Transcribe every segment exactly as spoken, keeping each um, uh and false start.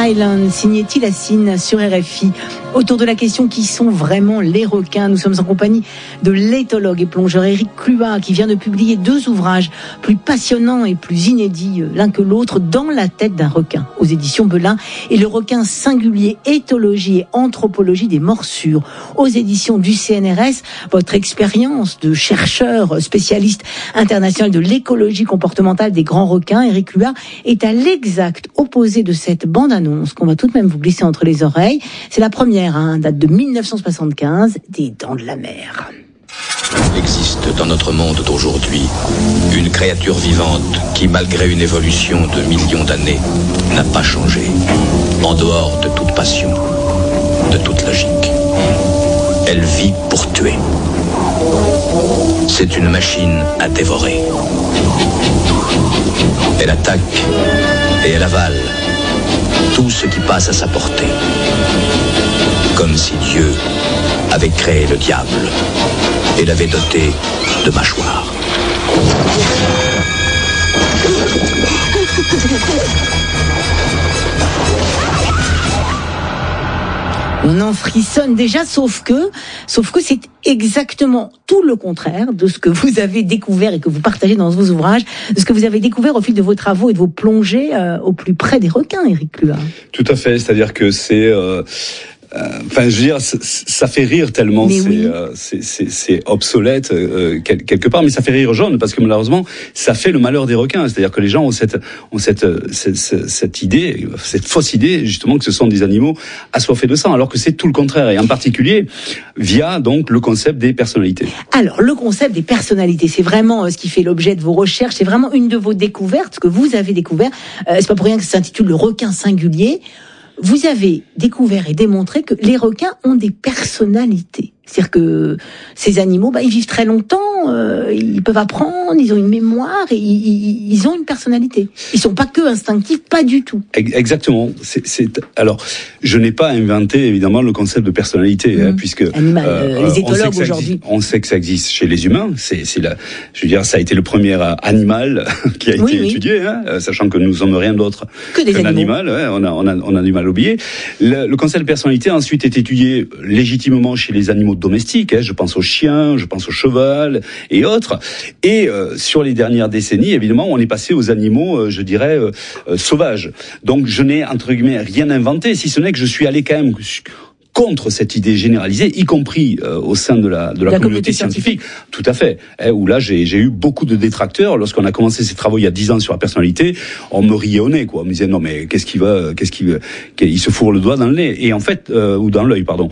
Island, signé Tilassine sur R F I. Autour de la question qui sont vraiment les requins, nous sommes en compagnie de l'éthologue et plongeur Éric Cluat qui vient de publier deux ouvrages plus passionnants et plus inédits l'un que l'autre, Dans la tête d'un requin aux éditions Belin et Le requin singulier, éthologie et anthropologie des morsures aux éditions du C N R S. Votre expérience de chercheur spécialiste international de l'écologie comportementale des grands requins, Éric Cluat, est à l'exact opposé de cette bande-annonce qu'on va tout de même vous glisser entre les oreilles. C'est la première, hein, date de dix-neuf cent soixante-quinze, des Dents de la mer. Il existe dans notre monde d'aujourd'hui une créature vivante qui, malgré une évolution de millions d'années, n'a pas changé, en dehors de toute passion, de toute logique. Elle vit pour tuer. C'est une machine à dévorer. Elle attaque et elle avale tout ce qui passe à sa portée. Comme si Dieu avait créé le diable et l'avait doté de mâchoires. On en frissonne déjà, sauf que, sauf que c'est exactement tout le contraire de ce que vous avez découvert et que vous partagez dans vos ouvrages, de ce que vous avez découvert au fil de vos travaux et de vos plongées euh, au plus près des requins, Éric Cluat. Tout à fait, c'est-à-dire que c'est... Euh Enfin, je veux dire, ça fait rire tellement c'est, oui. euh, c'est, c'est, c'est obsolète euh, quelque part, mais ça fait rire jaune parce que malheureusement, ça fait le malheur des requins. C'est-à-dire que les gens ont cette, ont cette, cette, cette, cette idée, cette fausse idée, justement, que ce sont des animaux assoiffés de sang, alors que c'est tout le contraire, et en particulier via donc le concept des personnalités. Alors, le concept des personnalités, c'est vraiment ce qui fait l'objet de vos recherches. C'est vraiment une de vos découvertes, ce que vous avez découvert. Euh, c'est pas pour rien que ça s'intitule Le requin singulier. Vous avez découvert et démontré que les requins ont des personnalités. C'est-à-dire que ces animaux, bah, ils vivent très longtemps, euh, ils peuvent apprendre, ils ont une mémoire, et ils, ils ont une personnalité. Ils sont pas que instinctifs, pas du tout. Exactement. C'est, c'est, alors, je n'ai pas inventé évidemment le concept de personnalité, mmh. hein, puisque Animal, euh, les éthologues aujourd'hui. On sait que ça existe chez les humains. C'est, c'est la, je veux dire, ça a été le premier animal qui a été oui, oui. étudié, hein, sachant que nous sommes rien d'autre que des qu'un animaux. animal. Ouais, on a, on a, on a du mal à oublier. Le, le concept de personnalité a ensuite été étudié légitimement chez les animaux domestiques, hein, je pense aux chiens, je pense au cheval et autres. Et euh, sur les dernières décennies, évidemment, on est passé aux animaux, euh, je dirais, euh, euh, sauvages. Donc je n'ai, entre guillemets, rien inventé, si ce n'est que je suis allé quand même contre cette idée généralisée, y compris euh, au sein de la, de la, la communauté, communauté scientifique. scientifique. Tout à fait. Eh, où là, j'ai, j'ai eu beaucoup de détracteurs. Lorsqu'on a commencé ces travaux il y a dix ans sur la personnalité, on me riait au nez, quoi. On me disait, non, mais qu'est-ce qu'il va, qu'est-ce qu'il va, il se fourre le doigt dans le nez. Et en fait, euh, ou dans l'œil, pardon.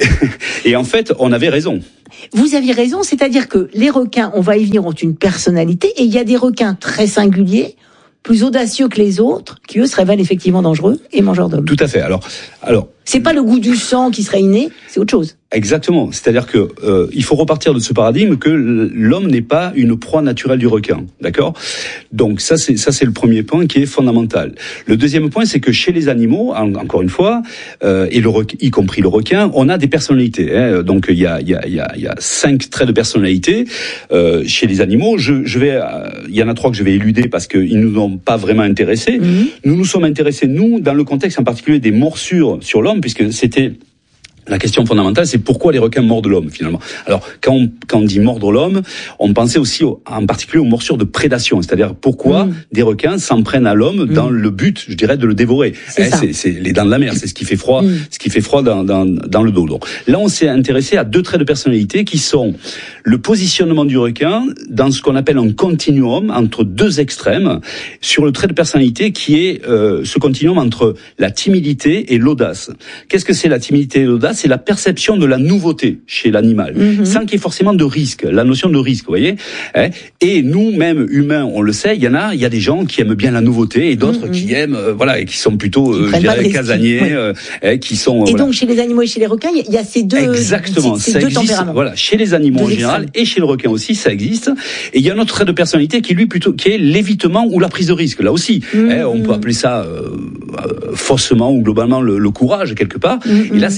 Et en fait, on avait raison. Vous aviez raison, c'est-à-dire que les requins, on va y venir, ont une personnalité, et il y a des requins très singuliers, plus audacieux que les autres, qui eux se révèlent effectivement dangereux et mangeurs d'hommes. Tout à fait. Alors, alors. C'est pas le goût du sang qui serait inné, c'est autre chose. Exactement. C'est-à-dire que euh, il faut repartir de ce paradigme que l'homme n'est pas une proie naturelle du requin, d'accord ? Donc ça c'est ça c'est le premier point qui est fondamental. Le deuxième point c'est que chez les animaux, en, encore une fois, euh, et le y compris le requin, on a des personnalités. Hein. Donc il y a il y a il y a il y a cinq traits de personnalité euh, chez les animaux. Je je vais euh, il y en a trois que je vais éluder parce que ils nous ont pas vraiment intéressés. Mmh. Nous nous sommes intéressés nous dans le contexte en particulier des morsures sur l'homme, puisque c'était la question fondamentale, c'est pourquoi les requins mordent l'homme, finalement. Alors, quand on, quand on dit mordre l'homme, on pensait aussi au, en particulier aux morsures de prédation, c'est-à-dire pourquoi mmh. des requins s'en prennent à l'homme mmh. dans le but, je dirais, de le dévorer. C'est, eh, c'est, c'est les dents de la mer, c'est ce qui fait froid, mmh. ce qui fait froid dans, dans, dans le dos. Donc, là, on s'est intéressé à deux traits de personnalité qui sont le positionnement du requin dans ce qu'on appelle un continuum entre deux extrêmes, sur le trait de personnalité qui est euh, ce continuum entre la timidité et l'audace. Qu'est-ce que c'est la timidité et l'audace ? C'est la perception de la nouveauté chez l'animal, mmh. sans qu'il y ait forcément de risque, la notion de risque, vous voyez. Hein, et nous-mêmes, humains, on le sait, il y en a, il y a des gens qui aiment bien la nouveauté et d'autres mmh. qui aiment, euh, voilà, et qui sont plutôt, euh, je dirais, casaniers, oui. euh, hein, qui sont... Euh, et voilà. donc, chez les animaux et chez les requins, il y a ces deux... Exactement, ces, ces ça deux existe, tempéraments. Voilà, chez les animaux deux en général extrêmes. Et chez le requin aussi, ça existe. Et il y a un autre trait de personnalité qui, lui, plutôt, qui est l'évitement ou la prise de risque. Là aussi, mmh. hein, on peut appeler ça euh, euh, faussement ou globalement le, le courage, quelque part. Mmh. Et là, c'est, c'est pareil.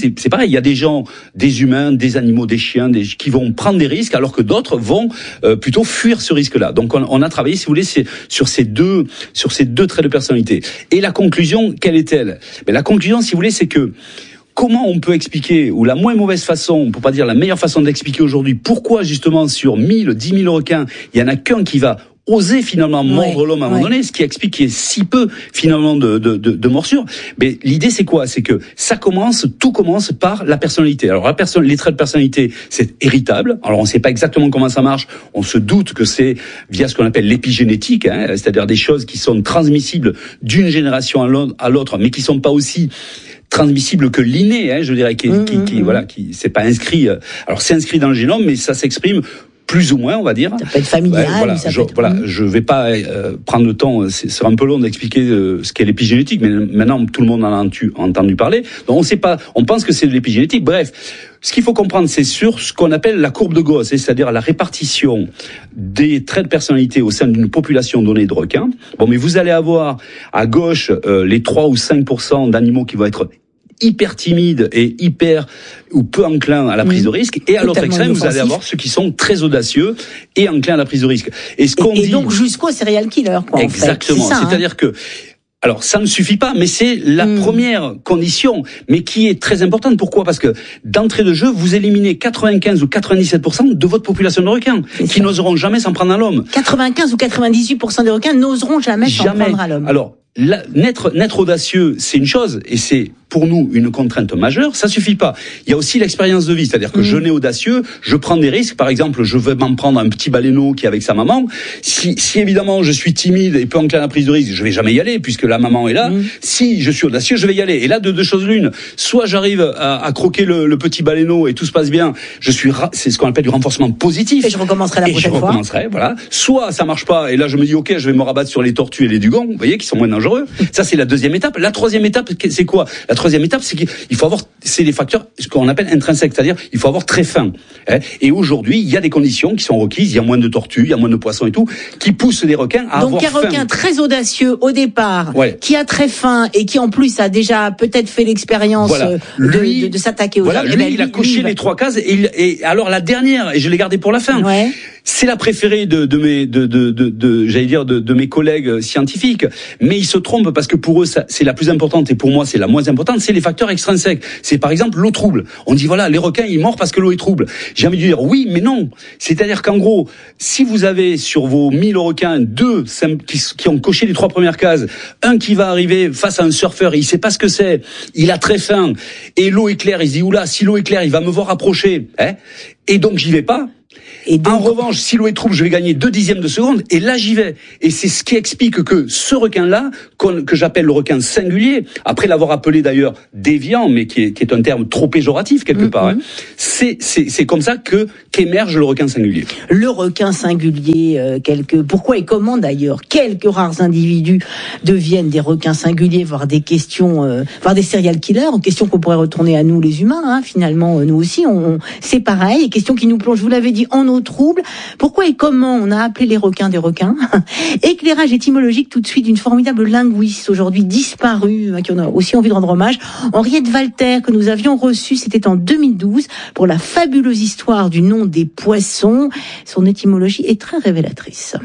pareil. Il y a des gens, des humains, des animaux, des chiens, des, qui vont prendre des risques, alors que d'autres vont euh, plutôt fuir ce risque-là. Donc on, on a travaillé, si vous voulez, c'est, sur ces deux, sur ces deux traits de personnalité. Et la conclusion, quelle est-elle? Mais la conclusion, si vous voulez, c'est que comment on peut expliquer, ou la moins mauvaise façon, pour pas dire la meilleure façon d'expliquer aujourd'hui, pourquoi justement sur mille, dix mille requins, il y en a qu'un qui va oser finalement mordre ouais, l'homme à un moment ouais. donné, ce qui explique qu'il y ait si peu finalement de, de, de, de morsures. Mais l'idée c'est quoi? C'est que ça commence, tout commence par la personnalité. Alors la personne, les traits de personnalité, c'est héritable. Alors on ne sait pas exactement comment ça marche. On se doute que c'est via ce qu'on appelle l'épigénétique, hein, c'est-à-dire des choses qui sont transmissibles d'une génération à l'autre, mais qui sont pas aussi transmissible que l'inné, hein, je dirais, qui, mmh, qui, qui mmh. voilà, qui c'est pas inscrit. Alors c'est inscrit dans le génome, mais ça s'exprime plus ou moins, on va dire. Ça peut être familial. Ouais, voilà, ça je, peut être... voilà, je vais pas euh, prendre le temps. C'est, c'est un peu long d'expliquer euh, ce qu'est l'épigénétique, mais maintenant tout le monde en a entendu, entendu parler. Donc on sait pas. On pense que c'est de l'épigénétique. Bref, ce qu'il faut comprendre, c'est sur ce qu'on appelle la courbe de Gauss, c'est-à-dire la répartition des traits de personnalité au sein d'une population donnée de requins. Bon, mais vous allez avoir à gauche euh, les trois ou cinq pour cent d'animaux qui vont être hyper timide et hyper ou peu enclin à la prise de risque, et à l'autre extrême vous allez avoir ceux qui sont très audacieux et enclins à la prise de risque. Et ce qu'on et, et dit, donc jusqu'au serial killer, quoi. Exactement. En fait. C'est ça, C'est-à-dire hein. que alors ça ne suffit pas, mais c'est la mmh. première condition, mais qui est très importante. Pourquoi? Parce que d'entrée de jeu, vous éliminez quatre-vingt-quinze ou quatre-vingt-dix-sept pour cent de votre population de requins, c'est qui ça. n'oseront jamais s'en prendre à l'homme. quatre-vingt-quinze ou quatre-vingt-dix-huit pour cent des requins n'oseront jamais, jamais. s'en prendre à l'homme. Alors, la, naître, naître audacieux, c'est une chose, et c'est pour nous une contrainte majeure. Ça suffit pas. Il y a aussi l'expérience de vie, c'est-à-dire que mmh. je nais audacieux, je prends des risques. Par exemple, je vais m'en prendre un petit baleineau qui est avec sa maman. Si, si évidemment je suis timide et peu enclin à la prise de risque, je vais jamais y aller puisque la maman est là. Mmh. Si je suis audacieux, je vais y aller. Et là, de deux choses l'une. Soit j'arrive à, à croquer le, le petit baleineau et tout se passe bien. Je suis, ra- c'est ce qu'on appelle du renforcement positif. Et je recommencerai la et prochaine je fois. recommencerai, voilà. Soit ça marche pas et là je me dis ok, je vais me rabattre sur les tortues et les dugons, vous voyez, qui sont moins dangereux. Ça c'est la deuxième étape. La troisième étape, c'est quoi? La troisième étape, c'est qu'il il faut avoir, c'est des facteurs, ce qu'on appelle intrinsèques, c'est-à-dire il faut avoir très faim. Hein. Et aujourd'hui, il y a des conditions qui sont requises, il y a moins de tortues, il y a moins de poissons et tout, qui poussent les requins à Donc, avoir faim. Donc un requin très audacieux au départ, ouais. qui a très faim et qui en plus a déjà peut-être fait l'expérience voilà. de, lui, de, de s'attaquer aux voilà, hommes. Lui, ben, il lui, a coché lui, les trois cases et, il, et alors la dernière, et je l'ai gardée pour la fin. Ouais. C'est la préférée de, de mes, de, de, de, de j'allais dire, de, de mes collègues scientifiques, mais ils se trompent parce que pour eux, ça, c'est la plus importante et pour moi, c'est la moins importante. C'est les facteurs extrinsèques. C'est par exemple l'eau trouble. On dit voilà, les requins ils mordent parce que l'eau est trouble. J'ai envie de dire oui, mais non. C'est-à-dire qu'en gros, si vous avez sur vos mille requins deux qui, qui ont coché les trois premières cases, un qui va arriver face à un surfeur, il sait pas ce que c'est, il a très faim et l'eau est claire, il se dit oula, si l'eau est claire, il va me voir approcher, hein, et donc j'y vais pas. Et donc... En revanche, si l'eau est trouble, je vais gagner deux dixièmes de seconde, et là j'y vais. Et c'est ce qui explique que ce requin-là, que j'appelle le requin singulier, après l'avoir appelé d'ailleurs déviant, mais qui est, qui est un terme trop péjoratif quelque mmh, part, mmh. Hein, c'est, c'est, c'est comme ça que qu'émerge le requin singulier. Le requin singulier, euh, quelques, pourquoi et comment d'ailleurs quelques rares individus deviennent des requins singuliers, voire des questions, euh, voire des serial killers, questions qu'on pourrait retourner à nous les humains, hein, finalement, nous aussi, on, on, c'est pareil, questions qui nous plongent, je vous l'avais dit, en eau trouble. Pourquoi et comment on a appelé les requins des requins? Éclairage étymologique tout de suite d'une formidable linguiste aujourd'hui disparue, à qui on a aussi envie de rendre hommage, Henriette Walter, que nous avions reçue, c'était en deux mille douze, pour la fabuleuse histoire du nom des poissons. Son étymologie est très révélatrice.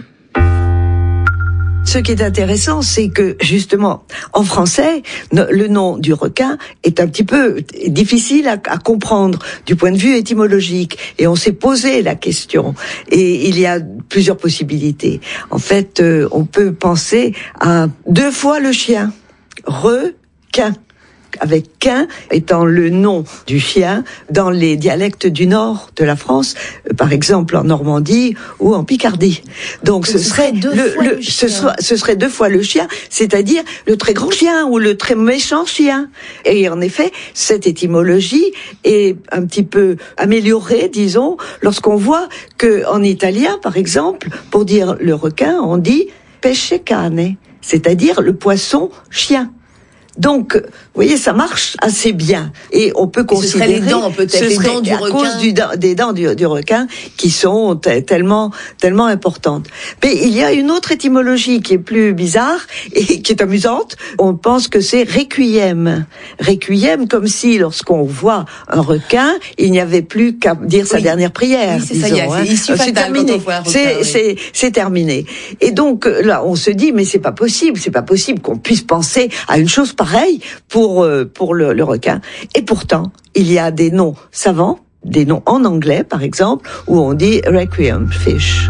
Ce qui est intéressant, c'est que, justement, en français, le nom du requin est un petit peu difficile à, à comprendre du point de vue étymologique. Et on s'est posé la question. Et il y a plusieurs possibilités. En fait, euh, on peut penser à deux fois le chien. Requin. Avec quin étant le nom du chien dans les dialectes du nord de la France, par exemple en Normandie ou en Picardie. Donc ce, ce serait deux le, fois le, le ce, serait, ce serait deux fois le chien, c'est-à-dire le très grand chien ou le très méchant chien. Et en effet, cette étymologie est un petit peu améliorée, disons, lorsqu'on voit que en italien, par exemple, pour dire le requin, on dit pesce cane, c'est-à-dire le poisson chien. Donc, vous voyez, ça marche assez bien. Et on peut considérer... Ce serait les dents, peut-être, les dents du à requin. cause du, des dents du, du requin qui sont t- tellement, tellement importantes. Mais il y a une autre étymologie qui est plus bizarre et qui est amusante. On pense que c'est requiem. Requiem, comme si, lorsqu'on voit un requin, il n'y avait plus qu'à dire sa oui. dernière prière. Oui, c'est disons, ça, il y a, hein. c'est issue fatale c'est terminé. quand on voit un requin, c'est, oui. c'est, c'est terminé. Et donc, là, on se dit, mais c'est pas possible, c'est pas possible qu'on puisse penser à une chose pareille pour, euh, pour le, le requin. Et pourtant, il y a des noms savants, des noms en anglais, par exemple, où on dit requiem fish.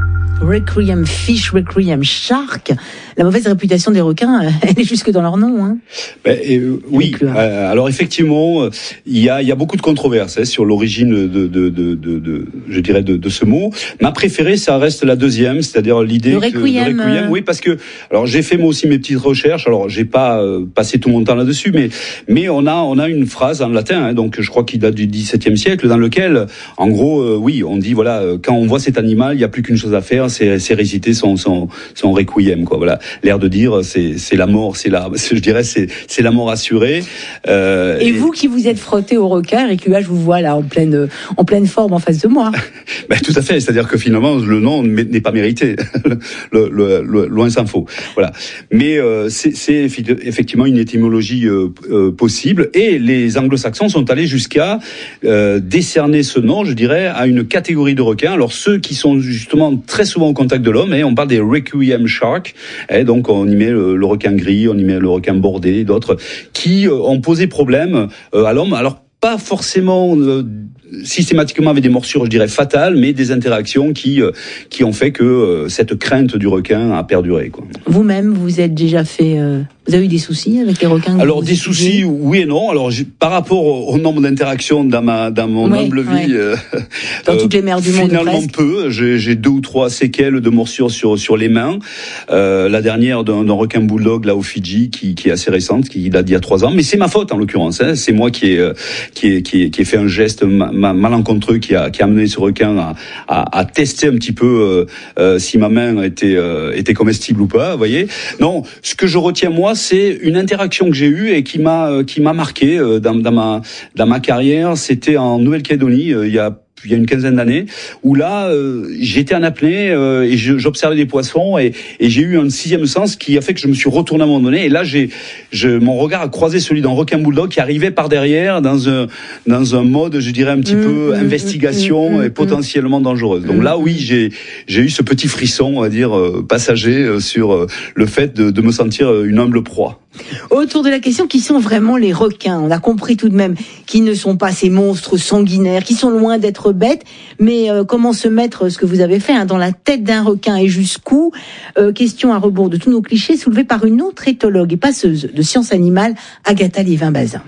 Requiem fish, requiem shark. La mauvaise réputation des requins, elle est jusque dans leur nom. Hein. Ben, euh, oui. Euh, alors effectivement, il y a, il y a beaucoup de controverses hein, sur l'origine de, de, de, de, de, je dirais, de, de ce mot. Ma préférée, ça reste la deuxième, c'est-à-dire l'idée le requiem. Que, de requiem. Oui, parce que, alors j'ai fait moi aussi mes petites recherches. Alors j'ai pas euh, passé tout mon temps là-dessus, mais mais on a on a une phrase en latin, hein, donc je crois qu'il date du dix-septième siècle, dans lequel, en gros, euh, oui, on dit voilà, quand on voit cet animal, il n'y a plus qu'une chose à faire, c'est, c'est réciter son son son requiem, quoi. Voilà. L'air de dire c'est c'est la mort, c'est la je dirais c'est c'est la mort assurée. Euh, et, et vous qui vous êtes frotté au requin, et que là je vous vois là en pleine en pleine forme en face de moi. Ben tout à fait, c'est-à-dire que finalement le nom n'est pas mérité, le, le, le, loin s'en faut. Voilà. Mais euh, c'est c'est effectivement une étymologie euh, euh, possible et les Anglo-Saxons sont allés jusqu'à euh, décerner ce nom, je dirais, à une catégorie de requins. Alors ceux qui sont justement très souvent au contact de l'homme, et on parle des requiem sharks, et donc on y met le, le requin gris, on y met le requin bordé, d'autres qui euh, ont posé problème euh, à l'homme. Alors pas forcément euh, systématiquement avec des morsures, je dirais fatales, mais des interactions qui euh, qui ont fait que euh, cette crainte du requin a perduré, quoi. Vous-même, vous êtes déjà fait, euh, vous avez eu des soucis avec les requins? Alors des soucis, oui et non. Alors par rapport au, au nombre d'interactions dans ma dans mon ouais, humble ouais. vie, euh, dans euh, toutes les mers du monde, finalement presque. peu. J'ai, j'ai deux ou trois séquelles de morsures sur sur les mains. Euh, la dernière d'un, d'un requin bulldog là au Fidji, qui qui est assez récente, qui date d'il y a trois ans. Mais c'est ma faute en l'occurrence. Hein. C'est moi qui ai qui ai qui ai, qui ai fait un geste ma, ma, malencontreux qui a qui a amené ce requin à à, à tester un petit peu euh, euh, si ma main était euh, était comestible ou pas. Vous voyez. Non, ce que je retiens moi, c'est une interaction que j'ai eue et qui m'a qui m'a marqué dans, dans ma dans ma carrière. C'était en Nouvelle-Calédonie il y a il y a une quinzaine d'années, où là, euh, j'étais en apnée euh, et je, j'observais des poissons et, et j'ai eu un sixième sens qui a fait que je me suis retourné à un moment donné. Et là, j'ai, je, mon regard a croisé celui d'un requin bulldog qui arrivait par derrière dans un dans un mode, je dirais un petit mmh, peu mmh, investigation mmh, et potentiellement dangereuse. Donc mmh. là, oui, j'ai j'ai eu ce petit frisson, on va dire euh, passager euh, sur euh, le fait de, de me sentir une humble proie. Autour de la question, qui sont vraiment les requins? On a compris tout de même qu'ils ne sont pas ces monstres sanguinaires, qui sont loin d'être bêtes, mais euh, comment se mettre, ce que vous avez fait, hein, dans la tête d'un requin et jusqu'où? euh, Question à rebours de tous nos clichés, soulevée par une autre éthologue et passeuse de sciences animales, Agatha Liévin-Bazin.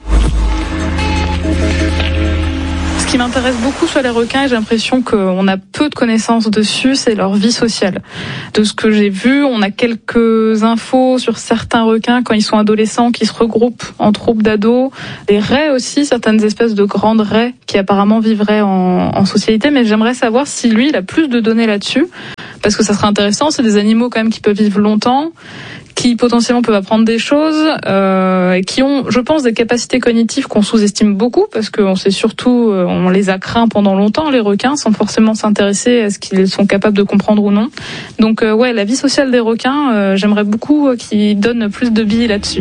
Ce qui m'intéresse beaucoup sur les requins, et j'ai l'impression qu'on a peu de connaissances dessus, c'est leur vie sociale. De ce que j'ai vu, on a quelques infos sur certains requins quand ils sont adolescents qui se regroupent en troupes d'ados. Les raies aussi, certaines espèces de grandes raies qui apparemment vivraient en, en socialité, mais j'aimerais savoir si lui, il a plus de données là-dessus, parce que ça serait intéressant, c'est des animaux quand même qui peuvent vivre longtemps, qui potentiellement peuvent apprendre des choses, euh, et qui ont, je pense, des capacités cognitives qu'on sous-estime beaucoup, parce qu'on sait surtout, euh, on les a craints pendant longtemps, les requins, sans forcément s'intéresser à ce qu'ils sont capables de comprendre ou non. Donc, euh, ouais, la vie sociale des requins, euh, j'aimerais beaucoup euh, qu'ils donnent plus de billes là-dessus.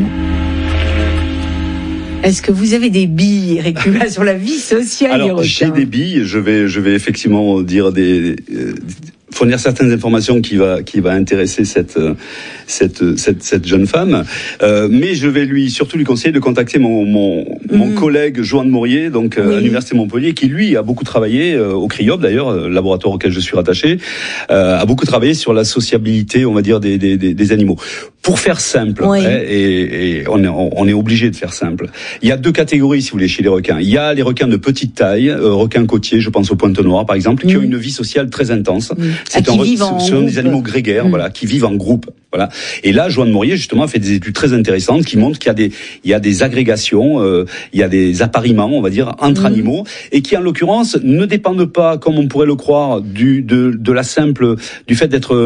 Est-ce que vous avez des billes, Eric Clubin, sur la vie sociale Alors, des requins? j'ai des billes, je vais, je vais effectivement dire des... Euh, fournir certaines informations qui va qui va intéresser cette cette cette, cette jeune femme, euh, mais je vais lui surtout lui conseiller de contacter mon mon, mmh. mon collègue Joanne Maurier, donc oui. à l'université de Montpellier, qui lui a beaucoup travaillé euh, au CRIOP d'ailleurs, le laboratoire auquel je suis rattaché, euh, a beaucoup travaillé sur la sociabilité, on va dire, des des des, des animaux. Pour faire simple, oui. hein, et, et on est on est obligé de faire simple. Il y a deux catégories, si vous voulez, chez les requins. Il y a les requins de petite taille, euh, requins côtiers, je pense aux pointes noires par exemple, mmh. qui ont une vie sociale très intense. Mmh. C'est ah, un, ce sont des animaux grégaires, mmh. voilà, qui vivent en groupe. Voilà. Et là, Joanne Morier, justement, a fait des études très intéressantes qui montrent qu'il y a des, il y a des agrégations, euh, il y a des appariements, on va dire, entre mmh. animaux, et qui, en l'occurrence, ne dépendent pas, comme on pourrait le croire, du, de, de la simple, du fait d'être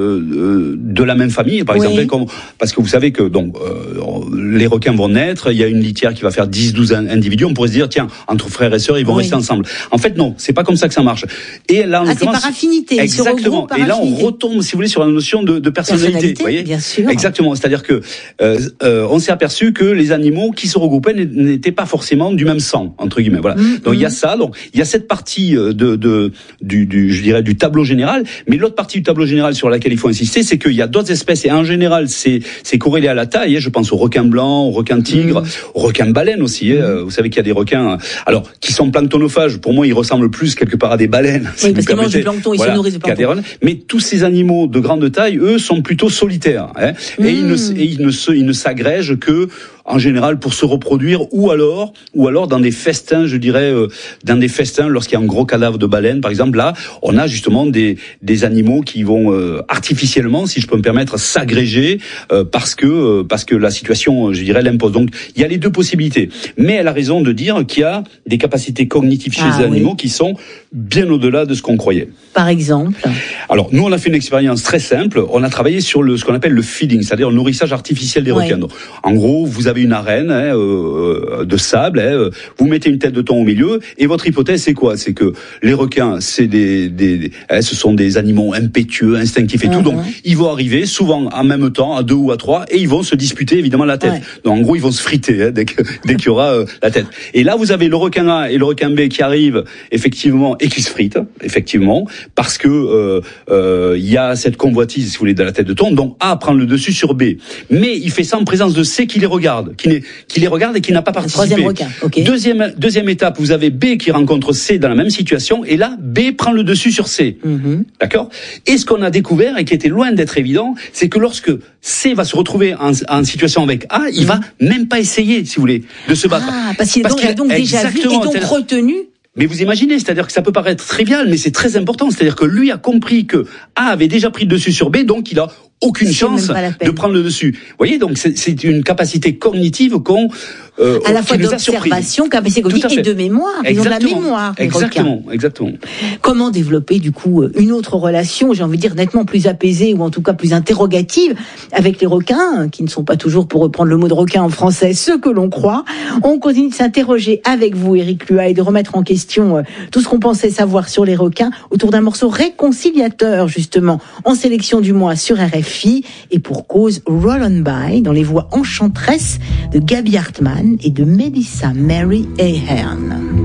euh, de la même famille. Par oui. exemple, comme, parce que vous savez que donc euh, les requins vont naître, il y a une litière qui va faire dix douze individus, on pourrait se dire, tiens, entre frères et sœurs, ils vont oui. rester ensemble. En fait, non, c'est pas comme ça que ça marche. Et là, en ah, c'est par affinité. Exactement. Par et là, affinité. on retombe, si vous voulez, sur la notion de, de personnalité. personnalité vous voyez bien sûr. Exactement. C'est-à-dire que euh, euh, on s'est aperçu que les animaux qui se regroupaient n'étaient pas forcément du même sang, entre guillemets. Voilà. Mmh, donc il mmh. y a ça. Donc il y a cette partie de, de du, du, je dirais, du tableau général. Mais l'autre partie du tableau général sur laquelle il faut insister, c'est qu'il y a d'autres espèces et en général, c'est c'est corrélé à la taille. Je pense aux requins blancs, aux requins tigres, mmh. aux requins baleines aussi. Mmh. Vous savez qu'il y a des requins, alors qui sont planctonophages. Pour moi, ils ressemblent plus quelque part à des baleines. Oui, si parce qu'ils mangent du plancton, ils voilà, se nourrissent de plancton. Mais tous ces animaux de grande taille, eux, sont plutôt solitaires. Hein, mmh. Et ils ne, et ils ne se, ils ne s'agrègent que en général pour se reproduire ou alors ou alors dans des festins, je dirais euh, dans des festins lorsqu'il y a un gros cadavre de baleine par exemple. Là on a justement des des animaux qui vont euh, artificiellement, si je peux me permettre, s'agréger euh, parce que euh, parce que la situation, je dirais, l'impose. Donc il y a les deux possibilités, mais elle a raison de dire qu'il y a des capacités cognitives chez ah, les animaux oui. qui sont bien au-delà de ce qu'on croyait. Par exemple, alors nous on a fait une expérience très simple. On a travaillé sur le ce qu'on appelle le feeding, c'est-à-dire le nourrissage artificiel des ouais. requins. Donc, en gros, vous avez une arène hein, euh, de sable, hein, vous mettez une tête de thon au milieu, et votre hypothèse c'est quoi? C'est que les requins, c'est des, des, des hein, ce sont des animaux impétueux, instinctifs et uh-huh. tout, donc ils vont arriver souvent en même temps, à deux ou à trois, et ils vont se disputer évidemment la tête. Ouais. Donc en gros, ils vont se friter hein, dès que dès qu'il y aura euh, la tête. Et là, vous avez le requin A et le requin B qui arrivent effectivement et qui se fritent, effectivement, parce que euh, euh, il y a cette convoitise, si vous voulez, de la tête de thon. Donc A prend le dessus sur B, mais il fait ça en présence de C qui les regarde. Qui, qui les regarde et qui n'a pas participé. Troisième requin. Okay. Deuxième, deuxième étape, vous avez B qui rencontre C dans la même situation, et là, B prend le dessus sur C. Mm-hmm. D'accord? Et ce qu'on a découvert, et qui était loin d'être évident, c'est que lorsque C va se retrouver en, en situation avec A, il mm-hmm. va même pas essayer, si vous voulez, de se battre. Ah, parce qu'il, parce donc, qu'il a donc déjà vu et donc retenu. Mais vous imaginez, c'est-à-dire que ça peut paraître trivial, mais c'est très important. C'est-à-dire que lui a compris que A avait déjà pris le dessus sur B, donc il a aucune c'est chance de prendre le dessus. Vous voyez, donc c'est, c'est une capacité cognitive qu'on euh, à la fois d'observation, capacité cognitive et de mémoire. Ils ont de la mémoire. Exactement, exactement. Comment développer du coup une autre relation, j'ai envie de dire nettement plus apaisée ou en tout cas plus interrogative avec les requins, qui ne sont pas toujours, pour reprendre le mot de requin en français, ceux que l'on croit. On continue de s'interroger avec vous, Éric Luat, et de remettre en question tout ce qu'on pensait savoir sur les requins autour d'un morceau réconciliateur, justement, en sélection du mois sur R F I, et pour cause, Roll On By, dans les voix enchanteresses de Gaby Hartmann et de Melissa Mary Ahern.